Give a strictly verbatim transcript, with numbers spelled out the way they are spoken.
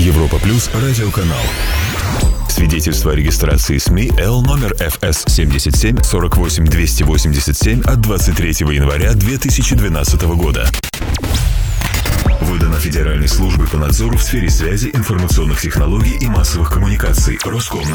Европа Плюс радиоканал. Свидетельство о регистрации СМИ Л номер эф эс семьдесят семь сорок восемь двести восемьдесят семь от двадцать третьего января две тысячи двенадцатого года. Выдано Федеральной службой по надзору в сфере связи, информационных технологий и массовых коммуникаций. Роскомнадзор.